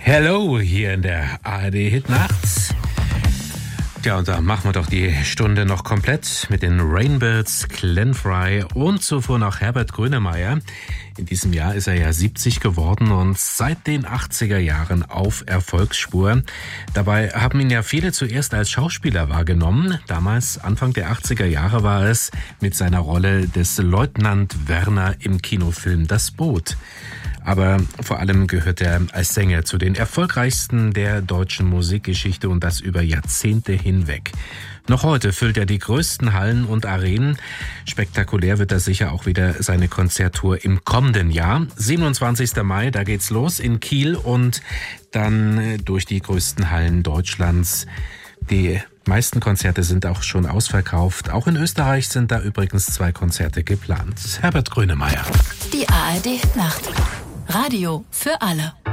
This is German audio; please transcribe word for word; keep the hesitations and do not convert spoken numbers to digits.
Hello, hier in der A R D Hit Nacht. Ja, und da machen wir doch die Stunde noch komplett mit den Rainbirds, Glenn Frey und zuvor noch Herbert Grönemeyer. In diesem Jahr ist er ja siebzig geworden und seit den achtziger Jahren auf Erfolgsspur. Dabei haben ihn ja viele zuerst als Schauspieler wahrgenommen. Damals, Anfang der achtziger Jahre, war es mit seiner Rolle des Leutnant Werner im Kinofilm Das Boot. Aber vor allem gehört er als Sänger zu den erfolgreichsten der deutschen Musikgeschichte und das über Jahrzehnte hinweg. Noch heute füllt er die größten Hallen und Arenen. Spektakulär wird er sicher auch wieder seine Konzerttour im kommenden Jahr. siebenundzwanzigster Mai, da geht's los in Kiel und dann durch die größten Hallen Deutschlands. Die meisten Konzerte sind auch schon ausverkauft. Auch in Österreich sind da übrigens zwei Konzerte geplant. Herbert Grönemeyer. Die A R D Nacht. Radio für alle.